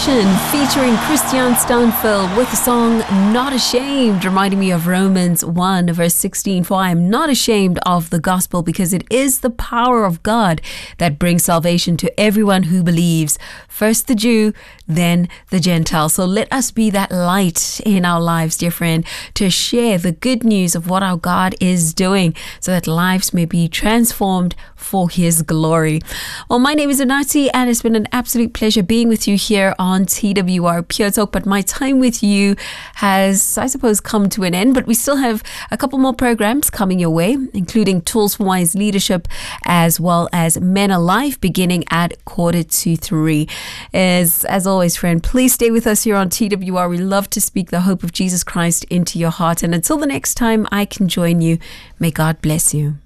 Salvation featuring Christian Stanfield with the song Not Ashamed, reminding me of Romans 1 verse 16. For I am not ashamed of the gospel, because it is the power of God that brings salvation to everyone who believes. First the Jew, then the Gentile. So let us be that light in our lives, dear friend, to share the good news of what our God is doing, so that lives may be transformed for His glory. Well, my name is Unati, and it's been an absolute pleasure being with you here on TWR Pure Talk. But my time with you has, I suppose, come to an end. But we still have a couple more programs coming your way, including Tools for Wise Leadership, as well as Men Alive, beginning at 2:45. As always, friend, please stay with us here on TWR. We love to speak the hope of Jesus Christ into your heart. And until the next time I can join you, may God bless you.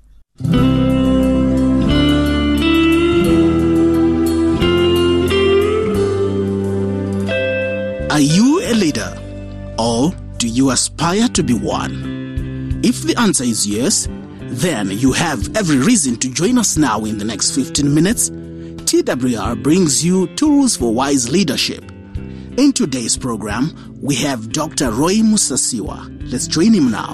Are you a leader, or do you aspire to be one? If the answer is yes, then you have every reason to join us now. In the next 15 minutes, TWR brings you Tools for Wise Leadership. In today's program, we have Dr. Roy Musasiwa. Let's join him now.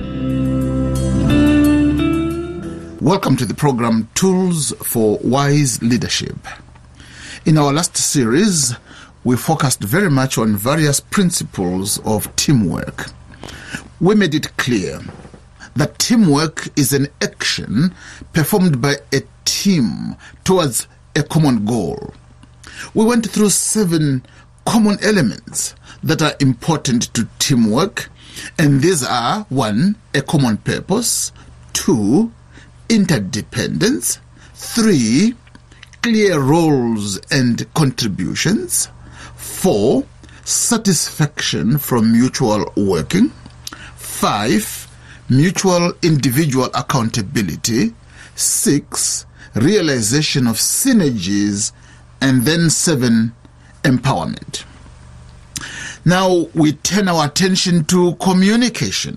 Welcome to the program Tools for Wise Leadership. In our last series, we focused very much on various principles of teamwork. We made it clear that teamwork is an action performed by a team towards a common goal. We went through 7 common elements that are important to teamwork, and these are: 1, a common purpose; 2, interdependence; 3, clear roles and contributions; 4, satisfaction from mutual working; 5, mutual individual accountability; 6, realization of synergies; and then 7, empowerment. Now we turn our attention to communication.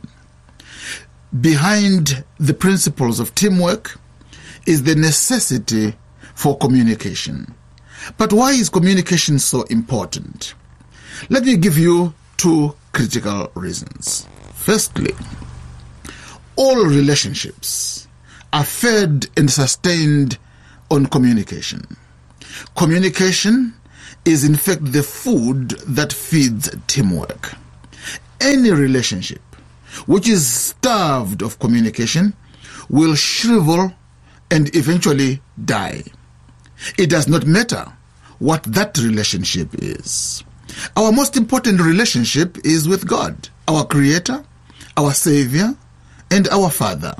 Behind the principles of teamwork is the necessity for communication. But why is communication so important? Let me give you 2 critical reasons. Firstly, all relationships are fed and sustained on communication. Communication is in fact the food that feeds teamwork. Any relationship which is starved of communication will shrivel and eventually die. It does not matter what that relationship is. Our most important relationship is with God, our Creator, our Savior, and our Father.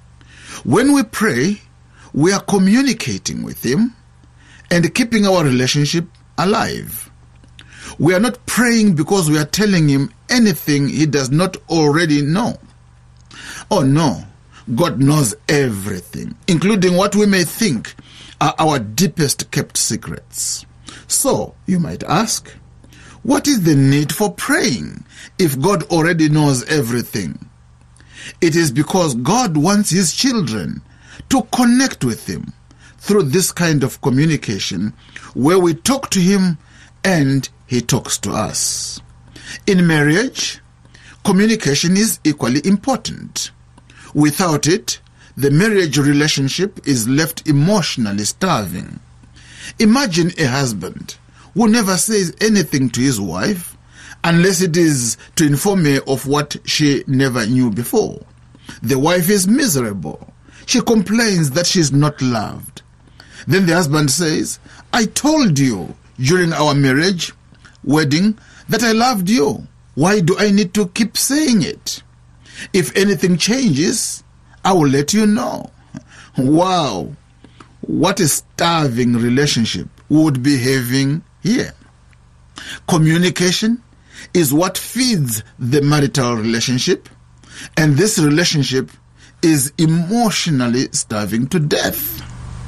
When we pray, we are communicating with Him and keeping our relationship alive. We are not praying because we are telling Him anything He does not already know. Oh no, God knows everything, including what we may think are our deepest kept secrets. So, you might ask, what is the need for praying if God already knows everything? It is because God wants His children to connect with Him through this kind of communication, where we talk to Him and He talks to us. In marriage, communication is equally important. Without it, the marriage relationship is left emotionally starving. Imagine a husband who never says anything to his wife unless it is to inform her of what she never knew before. The wife is miserable. She complains that she is not loved. Then the husband says, I told you during our marriage wedding that I loved you. Why do I need to keep saying it? If anything changes, I will let you know. Wow, what a starving relationship we would be having here. Communication is what feeds the marital relationship, and this relationship is emotionally starving to death.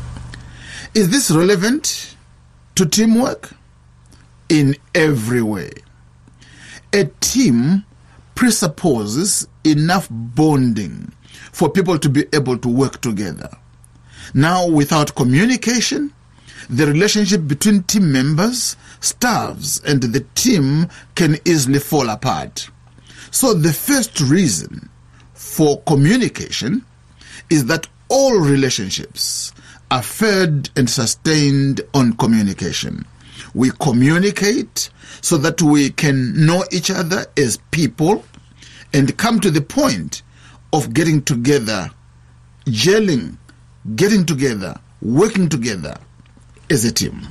Is this relevant to teamwork? In every way. A team presupposes enough bonding for people to be able to work together. Now, without communication, the relationship between team members, staffs, and the team can easily fall apart. So the first reason for communication is that all relationships are fed and sustained on communication. We communicate so that we can know each other as people and come to the point of getting together, gelling, getting together, working together as a team.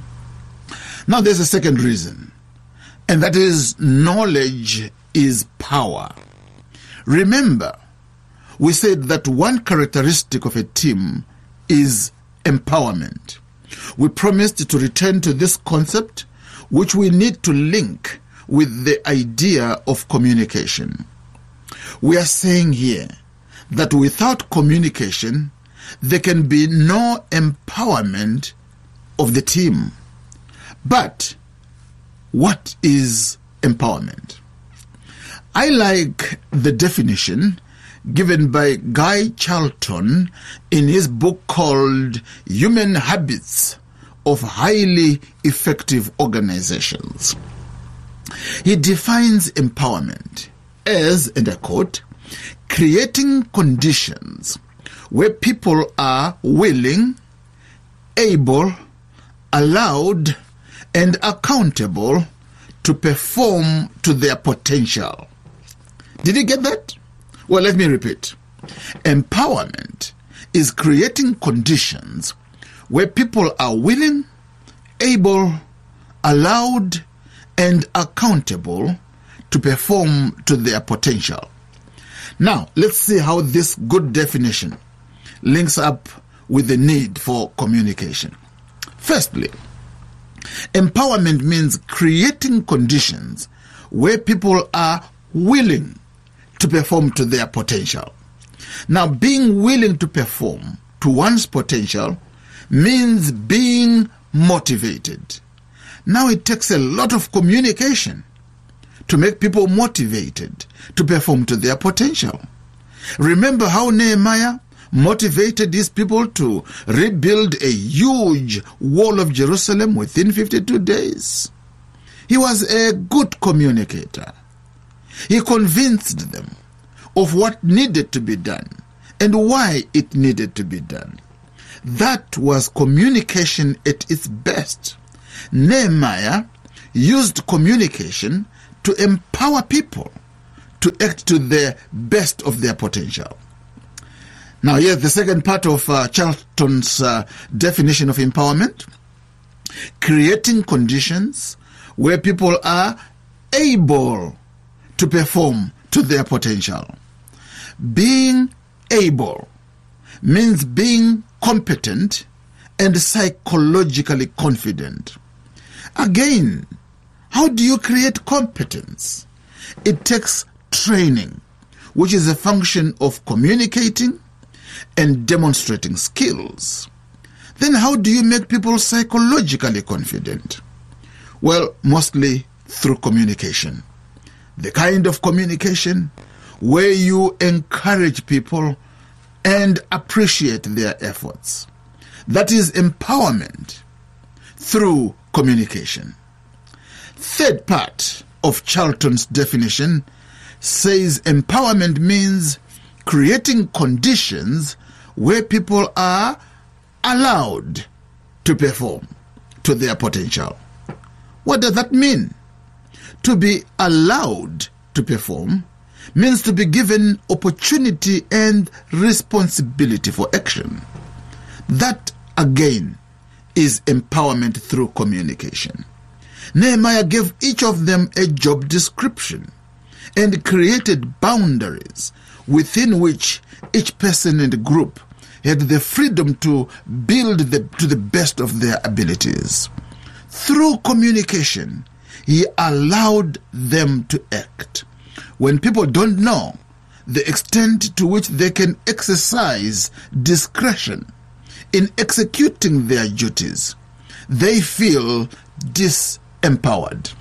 Now there's a second reason, and that is knowledge is power. Remember, we said that one characteristic of a team is empowerment. We promised to return to this concept, which we need to link with the idea of communication. We are saying here that without communication, there can be no empowerment of the team. But what is empowerment? I like the definition given by Guy Charlton in his book called Human Habits of Highly Effective Organizations. He defines empowerment as, and I quote, creating conditions where people are willing, able, allowed, and accountable to perform to their potential. Did you get that? Well, let me repeat. Empowerment is creating conditions where people are willing, able, allowed, and accountable to perform to their potential. Now, let's see how this good definition links up with the need for communication. Firstly, empowerment means creating conditions where people are willing to perform to their potential. Now, being willing to perform to one's potential means being motivated. Now, it takes a lot of communication to make people motivated to perform to their potential. Remember how Nehemiah motivated his people to rebuild a huge wall of Jerusalem within 52 days? He was a good communicator. He convinced them of what needed to be done and why it needed to be done. That was communication at its best. Nehemiah used communication to empower people to act to the best of their potential. Now, here's the second part of Charlton's definition of empowerment. Creating conditions where people are able to perform to their potential. Being able means being competent and psychologically confident. Again, how do you create competence? It takes training, which is a function of communicating and demonstrating skills. Then how do you make people psychologically confident? Well, mostly through communication. The kind of communication where you encourage people and appreciate their efforts. That is empowerment through communication. Third part of Charlton's definition says empowerment means creating conditions where people are allowed to perform to their potential. What does that mean? To be allowed to perform means to be given opportunity and responsibility for action. That, again, is empowerment through communication. Nehemiah gave each of them a job description and created boundaries within which each person in the group had the freedom to build to the best of their abilities. Through communication, he allowed them to act. When people don't know the extent to which they can exercise discretion in executing their duties, they feel disempowered.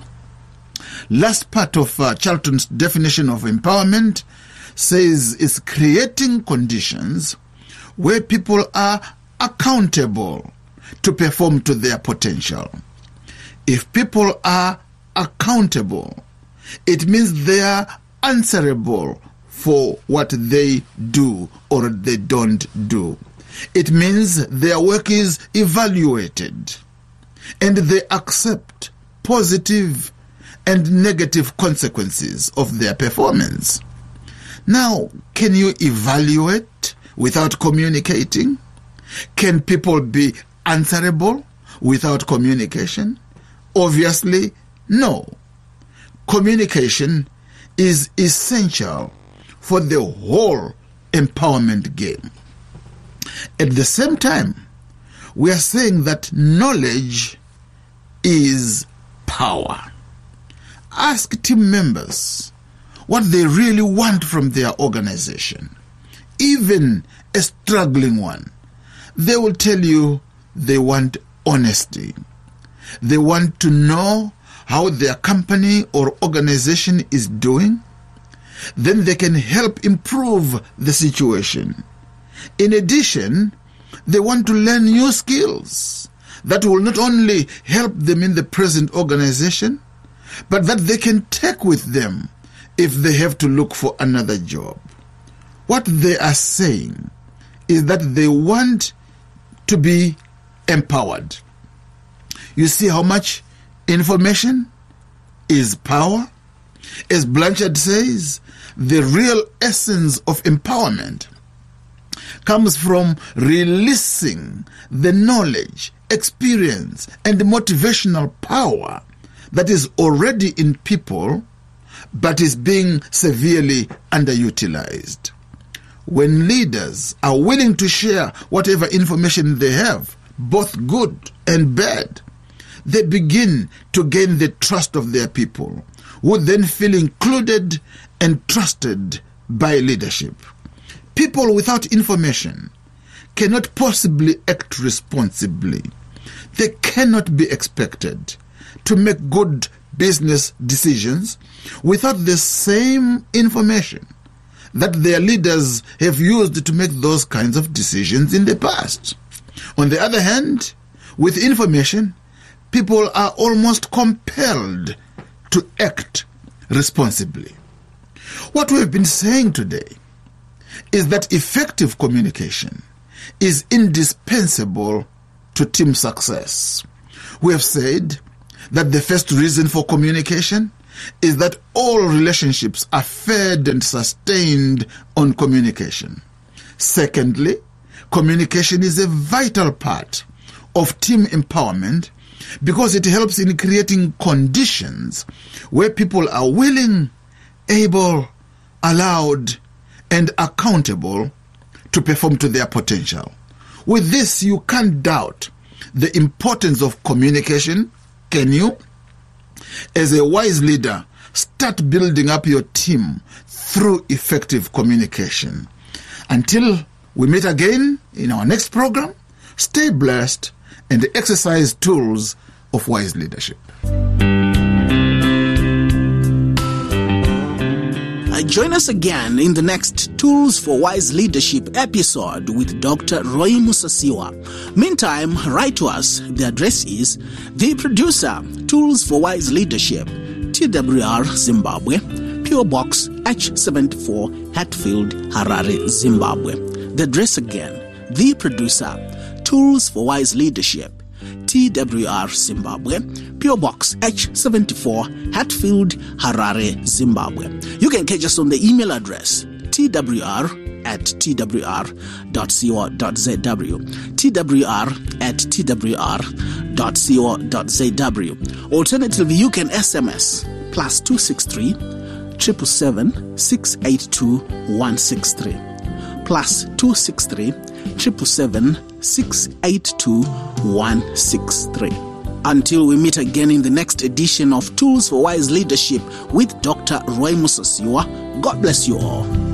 Last part of Charlton's definition of empowerment says it's creating conditions where people are accountable to perform to their potential. If people are accountable, it means they are answerable for what they do or they don't do. It means their work is evaluated and they accept positive and negative consequences of their performance. Now, can you evaluate without communicating? Can people be answerable without communication? Obviously, no. Communication is essential for the whole empowerment game. At the same time, we are saying that knowledge is power. Ask team members what they really want from their organization, even a struggling one. They will tell you they want honesty. They want to know how their company or organization is doing. Then they can help improve the situation. In addition, they want to learn new skills that will not only help them in the present organization, but that they can take with them if they have to look for another job. What they are saying is that they want to be empowered. You see how much information is power? As Blanchard says, the real essence of empowerment comes from releasing the knowledge, experience, and motivational power that is already in people but is being severely underutilized. When leaders are willing to share whatever information they have, both good and bad, they begin to gain the trust of their people, who then feel included and trusted by leadership. People without information cannot possibly act responsibly. They cannot be expected to make good business decisions without the same information that their leaders have used to make those kinds of decisions in the past. On the other hand, with information, people are almost compelled to act responsibly. What we've been saying today is that effective communication is indispensable to team success. We have said that the first reason for communication is that all relationships are fed and sustained on communication. Secondly, communication is a vital part of team empowerment because it helps in creating conditions where people are willing, able, allowed, and accountable to perform to their potential. With this, you can't doubt the importance of communication, can you? As a wise leader, start building up your team through effective communication. Until we meet again in our next program, stay blessed and exercise tools of wise leadership. Join us again in the next Tools for Wise Leadership episode with Dr. Roy Musasiwa. Meantime, write to us. The address is The Producer, Tools for Wise Leadership, TWR, Zimbabwe, PO Box H74, Hatfield, Harare, Zimbabwe. The address again, The Producer, Tools for Wise Leadership, TWR, Zimbabwe, PO Box H74, Hatfield, Harare, Zimbabwe. You can catch us on the email address twr@twr.co.zw, twr@twr.co.zw. Alternatively, you can SMS +263 777 682 163, +263 777 682 163. Until we meet again in the next edition of Tools for Wise Leadership with Dr. Roy Musasiwa, God bless you all.